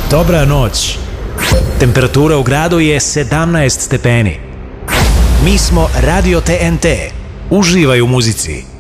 Dobra noć. Temperatura u gradu je 17 stepeni. Mi smo Radio TNT. Uživaj u muzici.